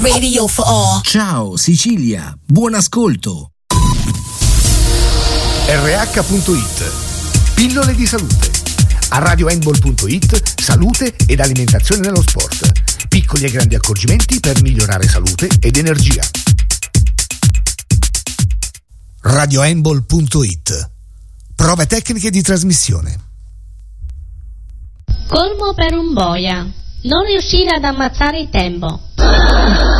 Radio for all. Ciao Sicilia, buon ascolto. RH.it. Pillole di salute. A radiohandball.it, salute ed alimentazione nello sport. Piccoli e grandi accorgimenti per migliorare salute ed energia. radiohandball.it. Prove tecniche di trasmissione. Colmo per un boia. Non riuscire ad ammazzare il tempo.